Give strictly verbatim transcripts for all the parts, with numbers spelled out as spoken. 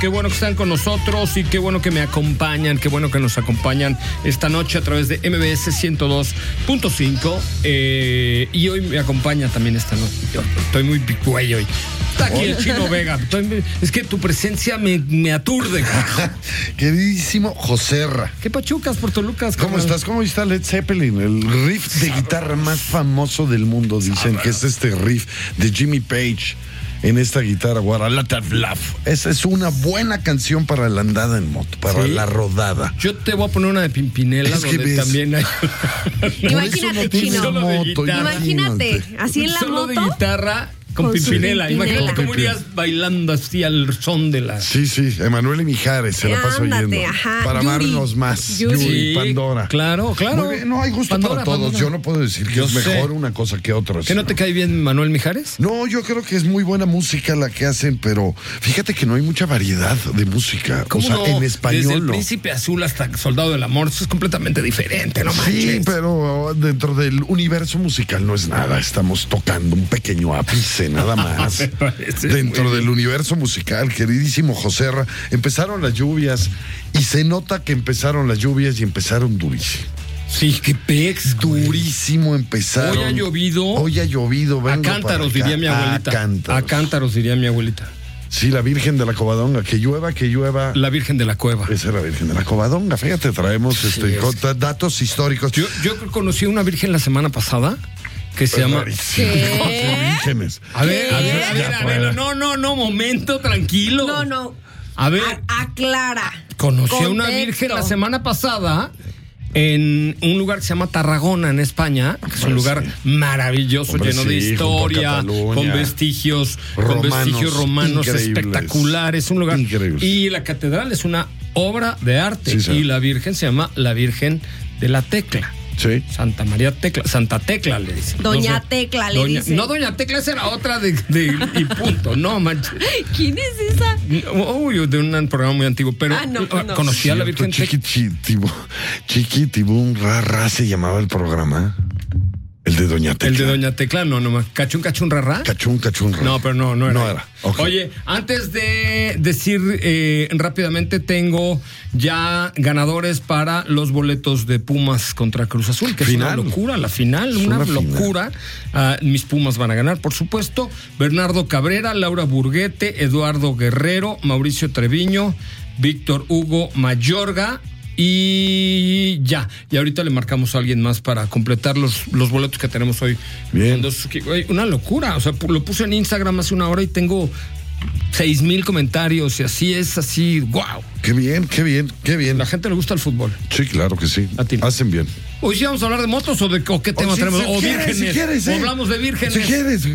qué bueno que están con nosotros y qué bueno que me acompañan, qué bueno que nos acompañan esta noche a través de M B S ciento dos punto cinco. Eh, y hoy me acompaña también esta noche. Yo estoy muy güey hoy. Está aquí el Chino Vega. Estoy, es que tu presencia me, me aturde. Queridísimo Joserra. ¿Qué pachucas, Puerto Lucas? ¿Cómo estás? ¿Cómo está Led Zeppelin? El riff de guitarra más famoso del mundo, dicen que es este riff de Jimmy Page en esta guitarra, Guaralata Love. Esa es una buena canción para la andada en moto, para ¿sí? la rodada. Yo te voy a poner una de Pimpinela, es donde que también hay... Imagínate, no Chino. Moto, imagínate, así en la solo moto. de guitarra... Con, con Pimpinela. Imagínate cómo irías bailando así al son de la... Sí, sí, Emanuel y Mijares se la paso oyendo. Ajá. Para Yuri. amarnos más. Yuri. Yuri, Sí, Pandora. Claro, claro. Muy bien, no, hay gusto Pandora, para todos. Pandora. Yo no puedo decir que Yo es sé. mejor una cosa que otra. ¿Qué no te cae bien Manuel Mijares? No, yo creo que es muy buena música la que hacen, pero fíjate que no hay mucha variedad de música. O sea, no? en español Desde el no. Príncipe Azul hasta Soldado del Amor, eso es completamente diferente, no manches. Sí, pero dentro del universo musical no es nada. Estamos tocando un pequeño ápice, nada más. Dentro del universo musical, queridísimo Joserra, empezaron las lluvias y se nota que empezaron las lluvias y empezaron durísimo. Sí, qué pex, durísimo empezaron. Hoy ha llovido. Hoy ha llovido. A cántaros, diría mi abuelita. A cántaros. A cántaros, diría mi abuelita. Sí, la Virgen de la Covadonga, que llueva, que llueva. La Virgen de la Cueva. Esa es la Virgen de la Covadonga. Fíjate, traemos sí, este, es. datos históricos. Yo, yo conocí a una virgen la semana pasada. Que se pues llama. ¿Qué? Vírgenes. A ver, a ver, a ver, a ver, no, no, no, momento, tranquilo. No, no. A ver. A- aclara. Conocí Contexto. a una virgen la semana pasada en un lugar que se llama Tarragona, en España, que es un lugar sí. maravilloso, Hombre, lleno sí, de historia, con vestigios, romanos, con vestigios romanos espectaculares, un lugar. Increíble. Y la catedral es una obra de arte. Sí, sí. Y la virgen se llama la Virgen de la Tecla. Sí. Santa María Tecla, Santa Tecla le dicen. Doña no sé, Tecla le doña, dicen. No, Doña Tecla, esa era otra de, de y punto, no manches. ¿Quién es esa? Uy, de un programa muy antiguo, pero ah, no, no. conocí a la Virgen Tecla. Chiquitibum, rara se llamaba el programa. El de Doña Tecla. El de Doña Tecla, no, no, cachún, cachún, rara. Cachún, cachún, rara. No, pero no, no era. No era. Okay. Oye, antes de decir eh, rápidamente, tengo ya ganadores para los boletos de Pumas contra Cruz Azul, que final. es una locura, la final, es una, una locura. Uh, mis Pumas van a ganar, por supuesto. Bernardo Cabrera, Laura Burguete, Eduardo Guerrero, Mauricio Treviño, Víctor Hugo Mayorga. Y ya, y ahorita le marcamos a alguien más para completar los, los boletos que tenemos hoy. Bien. Dos, una locura, o sea, lo puse en Instagram hace una hora y tengo seis mil comentarios y así es, así, wow. Qué bien, qué bien, qué bien. La gente le gusta el fútbol. Sí, claro que sí. A ti. Hacen bien. Hoy sí vamos a hablar de motos o de o qué tema o si, tenemos. Si o quieres, vírgenes. Si quieres, o eh. hablamos de vírgenes. Si quieres.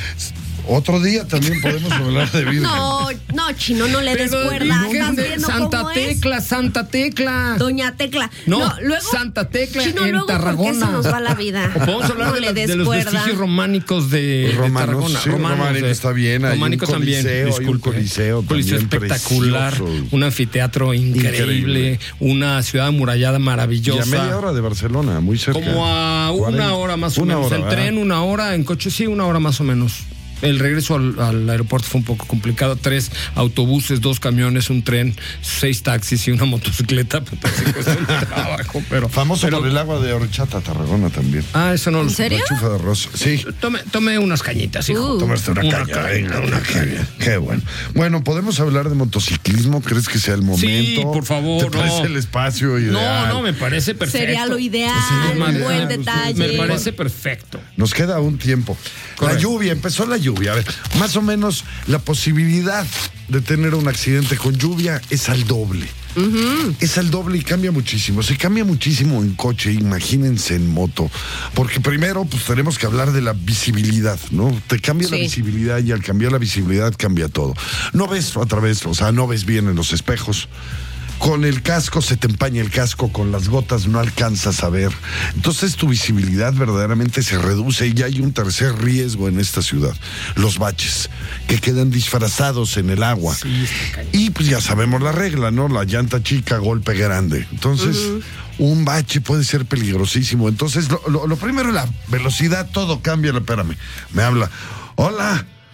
Otro día también podemos hablar de virgen. No, no, Chino, no le des cuerda. Estás viendo Santa Tecla, es? Santa Tecla. Doña Tecla. No, no luego, Santa Tecla Chino, en luego, Tarragona. ¿por qué se nos va la vida? O podemos hablar no de, la, le des de los cuerda. vestigios románicos de, romanos, de Tarragona. Sí, romanos, románico de, está bien. Románico hay un también. Coliseo, Disculpe. hay un coliseo, coliseo espectacular. Precioso. Un anfiteatro increíble, increíble. Una ciudad amurallada maravillosa. Y a media hora de Barcelona, muy cerca. Como a una cuarenta, hora más o menos. Hora, en ¿verdad? Tren, una hora. En coche, sí, una hora más o menos. El regreso al, al aeropuerto fue un poco complicado. Tres autobuses, dos camiones, un tren, seis taxis y una motocicleta. Pues, un trabajo, pero, Famoso pero, por el agua de horchata, Tarragona también. Ah, eso no lo sé. ¿En serio? La chufa de arroz. Sí. Tome, tome unas cañitas, hijo. Uh. Tomaste una, una caña. caña venga, una caña. Qué bueno. Bueno, ¿podemos hablar de motociclismo? ¿Crees que sea el momento? Sí, por favor. ¿Te parece no. el espacio ideal? No, no, me parece perfecto. Sería lo ideal, sí, un buen me, detalle. Me parece perfecto. Nos queda un tiempo. Correcto. La lluvia, empezó la lluvia. A ver, más o menos la posibilidad de tener un accidente con lluvia es al doble. Uh-huh. Es al doble y cambia muchísimo. Se cambia muchísimo en coche, imagínense en moto. Porque primero, pues tenemos que hablar de la visibilidad, ¿no? Te cambia sí. la visibilidad y al cambiar la visibilidad cambia todo. No ves a través, o sea, no ves bien en los espejos. Con el casco se te empaña el casco, con las gotas no alcanzas a ver. Entonces tu visibilidad verdaderamente se reduce y hay un tercer riesgo en esta ciudad. Los baches, que quedan disfrazados en el agua. Sí, y pues ya sabemos la regla, ¿no? La llanta chica, golpe grande. Entonces, uh-huh. un bache puede ser peligrosísimo. Entonces, lo, lo, lo primero es la velocidad, todo cambia. Espérame, me habla. Hola.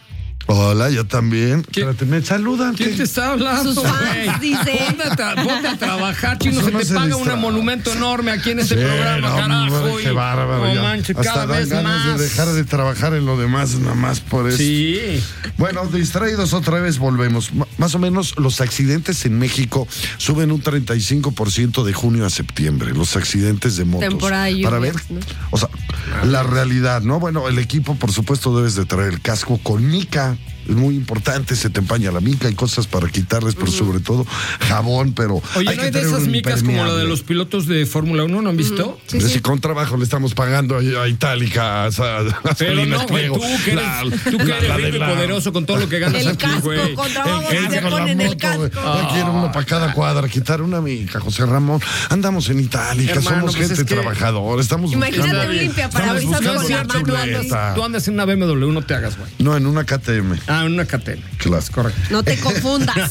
Hola, yo también. ¿Quién? Espérate, me saludan. ¿Quién ¿Qué? te está hablando? Sus fans, güey? dice. Ponte a, tra- ponte a trabajar, chino. Eso Se no te se paga distrae. un monumento enorme aquí en este Sí, programa, no, carajo. hombre, qué y- bárbaro. no ya. manches, Hasta cada dan vez ganas más. de dejar de trabajar en lo demás, nada más por eso. Sí. Bueno, distraídos otra vez, volvemos. M- más o menos los accidentes en México suben un treinta y cinco por ciento de junio a septiembre. Los accidentes de motos. Temporada de Para ver, lluvias, ¿no? o sea, la realidad, ¿no? Bueno, el equipo, por supuesto, debes de traer el casco con mica. Es muy importante, se te empaña la mica, hay cosas para quitarles, pero sobre todo jabón, pero Oye, hay ¿no que hay de tener esas un micas como la de impermeable. los pilotos de Fórmula uno? ¿No han visto? Sí, Pero sí. si con trabajo le estamos pagando a, a Itálica, a, a Pero Salinas no, güey, Pliego, tú que eres, la- tú que la- eres la de rico y la- poderoso con todo lo que ganas El aquí, casco, güey. con trabajo El se casco, la ponen el moto, güey. casco. Ya quiere uno para cada cuadra, quitar una mica, José Ramón. Andamos en Itálica, Hermano, somos pues gente es que- trabajadora, estamos Imagínate buscando- un limpiaparabrisas estamos con buscando la la mano así. chuleta. Tú andas en una B M W, no te hagas, güey. No, en una K T M. Ah, en una catena. Claro. Correcto. No te confundas.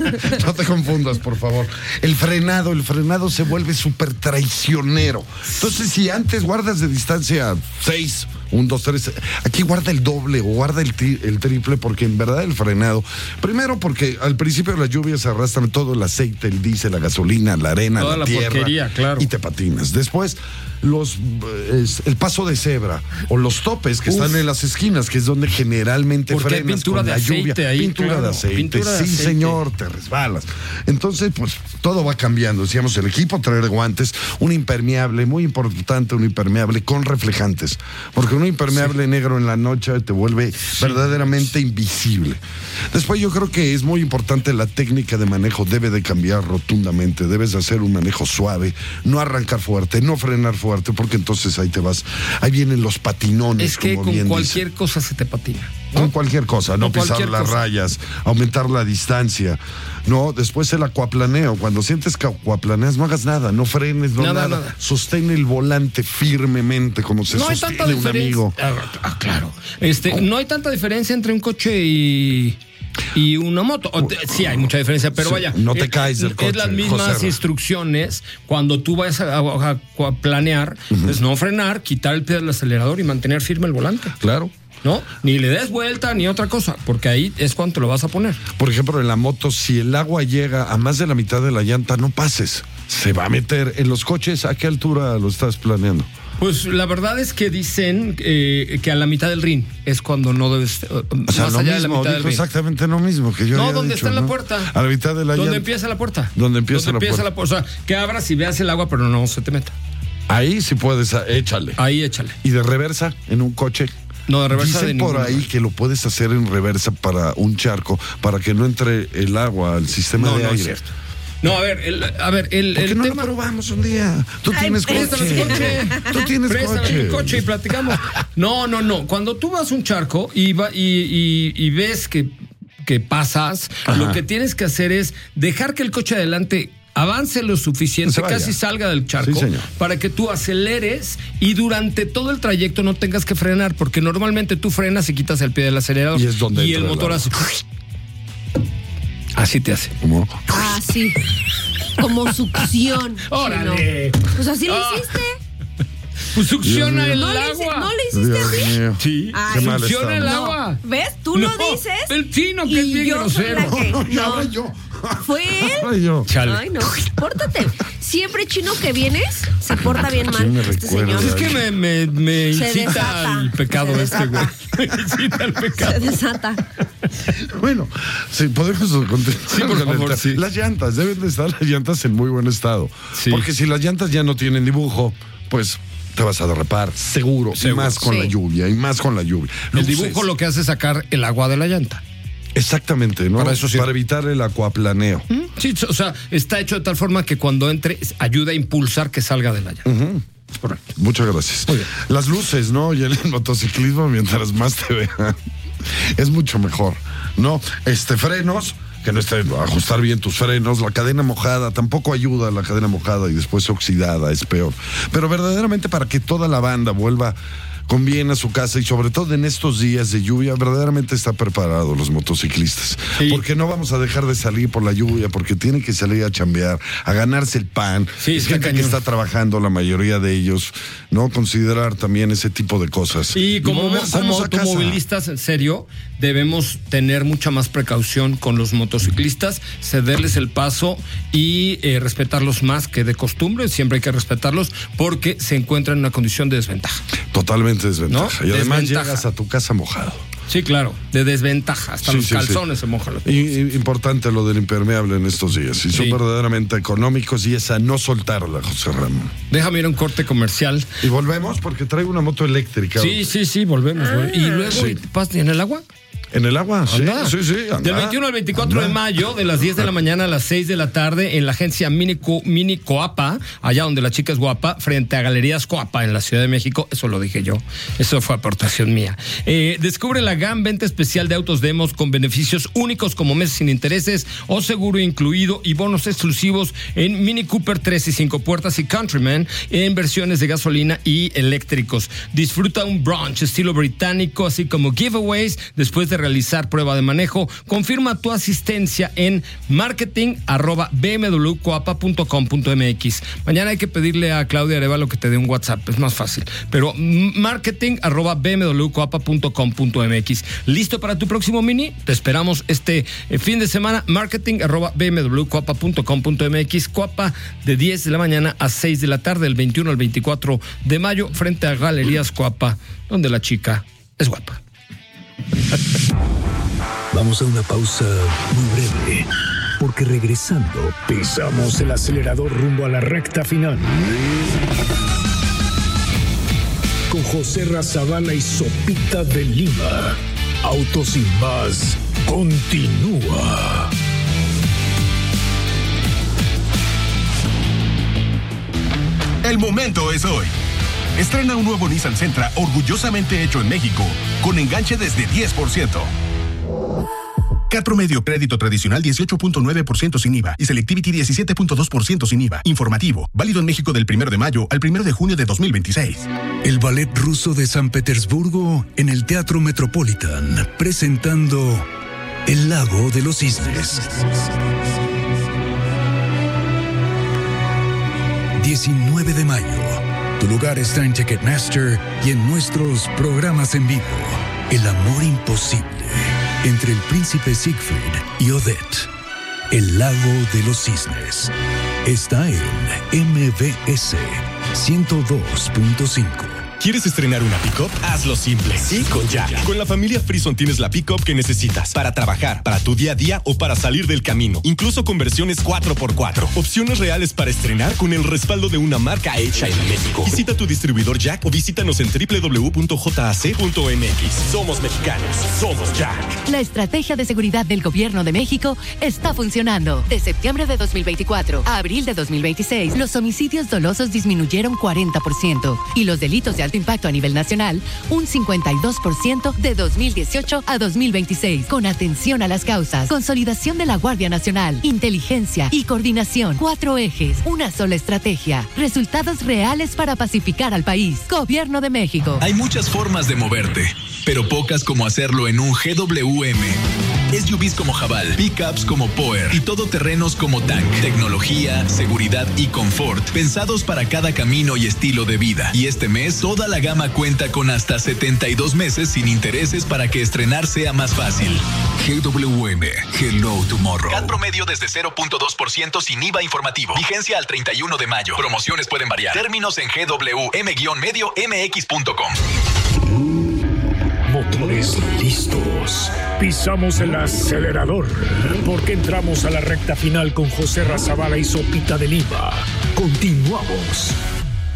No te confundas, por favor. El frenado, el frenado se vuelve súper traicionero. Entonces, si antes guardas de distancia seis, un, dos, tres, aquí guarda el doble o guarda el, tri- el triple, porque en verdad el frenado, primero porque al principio las lluvias arrastran todo el aceite, el diésel, la gasolina, la arena, Toda la, la tierra, porquería, claro. y te patinas. Después, los eh, es- el paso de cebra o los topes que Uf. están en las esquinas, que es donde generalmente Porque hay frenas pintura con de la aceite lluvia. ahí, pintura claro, de aceite, pintura de sí, aceite. señor, te resbalas. Entonces, pues todo va cambiando. Decíamos, el equipo traer guantes, un impermeable, muy importante, un impermeable con reflejantes, porque un impermeable negro en la noche te vuelve verdaderamente invisible. Después yo creo que es muy importante la técnica de manejo, debe de cambiar rotundamente, debes de hacer un manejo suave, no arrancar fuerte, no frenar fuerte, porque entonces ahí te vas, ahí vienen los patinones. Es que como con bien cualquier dicen. cosa se te patina. ¿no? Con cualquier cosa, no Con pisar cualquier las cosa. rayas, aumentar la distancia, no, después el acuaplaneo, cuando sientes que acuaplaneas no hagas nada, no frenes, no Nada, nada, nada. sostén el volante firmemente como se No hay tanta sostiene un diferencia. amigo. Ah, ah, claro. Este, no hay tanta diferencia entre un coche y y una moto. O te- sí hay mucha diferencia, pero Sí, vaya. no te es- caes del Es coche, las mismas José. instrucciones cuando tú vayas a, a- a planear, pues no frenar, quitar el pie del acelerador y mantener firme el volante. Claro. ¿No? Ni le des vuelta ni otra cosa, porque ahí es cuando te lo vas a poner. Por ejemplo, en la moto, si el agua llega a más de la mitad de la llanta, no pases. Se va a meter. En los coches, ¿a qué altura lo estás planeando? Pues la verdad es que dicen eh, que a la mitad del ring es cuando no debes. eh, O sea, más lo allá de la mismo, mitad del dijo ring. exactamente lo mismo que yo No, había donde dicho, está en la ¿no? puerta. A la mitad de la Donde llanta. empieza la puerta. Donde empieza la empieza puerta. O sea, que abras y veas el agua, pero no se te meta. Ahí sí puedes, ah, échale. Ahí échale. Y de reversa, en un coche. No, de reversa Dicen de por ninguna ahí manera. que lo puedes hacer en reversa para un charco, para que no entre el agua al sistema No, de no es aire. cierto. No, a ver, el, a ver, el, ¿Por qué el no tema. lo probamos un día? Tú Ay, tienes préstame coche. tu coche. Tú tienes Préstame coche. tu coche y platicamos. No, no, no. Cuando tú vas a un charco y, va, y, y, y ves que, que pasas, Ajá. lo que tienes que hacer es dejar que el coche adelante avance lo suficiente, Se vaya. casi salga del charco, Sí, señor. para que tú aceleres y durante todo el trayecto no tengas que frenar, porque normalmente tú frenas y quitas el pie del acelerador. Y es donde y entra el el motor agua. hace. Así te hace. ¿Cómo? Ah, sí. Como succión. ¡Órale! chino. Pues así lo Ah. hiciste. Pues succiona Dios el ¿No le, hice- agua. ¿No le hiciste Dios así? mío. Sí, Ay. Qué mal succiona el estamos. agua. ¿Ves? Tú No, lo dices. el chino, que es y bien yo soy grosero. la que- No, ya no. era yo. Fue él. Ay, yo. Chale. Ay, no. Pórtate. Siempre chino que vienes, se porta bien mal. ¿Quién me Este recuerda? señor. Es que me, me, me Se incita desata, al pecado se este, güey. desata. Me incita al Se pecado. desata. Bueno, sí, podemos continuar. Sí, por con el favor, tema. sí. Las llantas, deben de estar las llantas en muy buen estado. Sí. Porque si las llantas ya no tienen dibujo, pues te vas a derrapar, seguro. Seguro. Y más con Sí. la lluvia, y más con la lluvia. El Luces. dibujo lo que hace es sacar el agua de la llanta. Exactamente, ¿no? Para eso sirve. Para evitar el acuaplaneo. ¿Mm? Sí, o sea, está hecho de tal forma que cuando entre ayuda a impulsar que salga de la llanta. Es correcto. Muchas gracias. Muy bien. Las luces, ¿no? Y en el motociclismo, mientras más te vean, es mucho mejor, ¿no? Este, frenos, que no esté, ajustar bien tus frenos, la cadena mojada, tampoco ayuda la cadena mojada y después oxidada, es peor. Pero verdaderamente para que toda la banda vuelva con bien a su casa y sobre todo en estos días de lluvia, verdaderamente está preparados los motociclistas. Sí. Porque no vamos a dejar de salir por la lluvia, porque tienen que salir a chambear, a ganarse el pan. Sí, es gente que está trabajando, la mayoría de ellos, ¿no? Considerar también ese tipo de cosas. Y como, y como automovilistas, en serio, debemos tener mucha más precaución con los motociclistas, cederles el paso y eh, respetarlos más que de costumbre. Siempre hay que respetarlos porque se encuentran en una condición de desventaja. Totalmente desventaja. ¿No? Y además desventaja. Llegas a tu casa mojado. Sí, claro, de desventaja. Hasta sí, los sí, calzones sí. se mojan. Los y, importante lo del impermeable en estos días. Y son sí. verdaderamente económicos y esa no soltarla, José Ramón. Déjame ir a un corte comercial. Y volvemos porque traigo una moto eléctrica. Sí, sí, sí, volvemos. Ah, y luego, sí. ¿pasas en el agua? En el agua, sí, sí, sí. Anda, Del veintiuno al veinticuatro anda. de mayo, de las diez de la mañana a las seis de la tarde, en la agencia Mini, Co, Mini Coapa, allá donde la chica es guapa, frente a Galerías Coapa, en la Ciudad de México. Eso lo dije yo. Eso fue aportación mía. Eh, descubre la gran venta especial de autos demos con beneficios únicos como meses sin intereses o seguro incluido y bonos exclusivos en Mini Cooper tres y cinco puertas y Countryman en versiones de gasolina y eléctricos. Disfruta un brunch estilo británico, así como giveaways después de realizar prueba de manejo. Confirma tu asistencia en marketing arroba b m w coapa punto com punto m x. Mañana hay que pedirle a Claudia Arevalo que te dé un WhatsApp, es más fácil. Pero marketing arroba b m w coapa punto com punto m x. ¿Listo para tu próximo Mini? Te esperamos este eh, fin de semana. Marketing arroba b m w coapa punto com punto m x. Coapa de diez de la mañana a seis de la tarde, del veintiuno al veinticuatro de mayo, frente a Galerías Coapa, donde la chica es guapa. Vamos a una pausa muy breve, porque regresando pisamos el acelerador rumbo a la recta final. Con José Razabala y Sopita de Lima. Autos y más continúa. El momento es hoy. Estrena un nuevo Nissan Sentra orgullosamente hecho en México, con enganche desde diez por ciento. Cat promedio crédito tradicional dieciocho punto nueve por ciento sin I V A y Selectivity diecisiete punto dos por ciento sin I V A. Informativo, válido en México del primero de mayo al primero de junio de dos mil veintiséis. El Ballet Ruso de San Petersburgo en el Teatro Metropolitan, presentando El Lago de los Cisnes. diecinueve de mayo. Tu lugar está en Ticketmaster y en nuestros programas en vivo. El amor imposible entre el príncipe Siegfried y Odette. El Lago de los Cisnes. Está en M V S ciento dos punto cinco. ¿Quieres estrenar una pick-up? Hazlo simple. Sí, con Jack. Con la familia Frison tienes la pick-up que necesitas para trabajar, para tu día a día o para salir del camino. Incluso con versiones cuatro por cuatro. Opciones reales para estrenar con el respaldo de una marca hecha en México. Visita tu distribuidor Jack o visítanos en doble u doble u doble u punto j a c punto m x. Somos mexicanos. Somos Jack. La estrategia de seguridad del Gobierno de México está funcionando. De septiembre de dos mil veinticuatro a abril de dos mil veintiséis, los homicidios dolosos disminuyeron cuarenta por ciento y los delitos de alto impacto a nivel nacional un cincuenta y dos por ciento de dos mil dieciocho a dos mil veintiséis. Con atención a las causas, consolidación de la Guardia Nacional, inteligencia y coordinación. Cuatro ejes, una sola estrategia. Resultados reales para pacificar al país. Gobierno de México. Hay muchas formas de moverte, pero pocas como hacerlo en un G W M. S U Vs como Haval, pickups como Power y todoterrenos como Tank. Tecnología, seguridad y confort, pensados para cada camino y estilo de vida. Y este mes, toda la gama cuenta con hasta setenta y dos meses sin intereses para que estrenar sea más fácil. G W M, Hello Tomorrow. C A T promedio desde cero punto dos por ciento sin I V A informativo. Vigencia al treinta y uno de mayo. Promociones pueden variar. Términos en G W M medio M X punto com. Motores listos. Pisamos el acelerador porque entramos a la recta final con José Razabala y Sopita de Lima. Continuamos.